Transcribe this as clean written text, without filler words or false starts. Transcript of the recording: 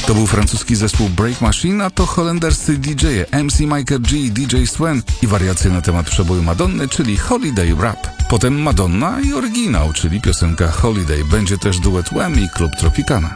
To był francuski zespół Break Machine, a to holenderscy DJ-e MC Michael G, DJ Swen i wariacje na temat przeboju Madonny, czyli Holiday Rap. Potem Madonna i oryginał, czyli piosenka Holiday. Będzie też duet Wham i Klub Tropicana.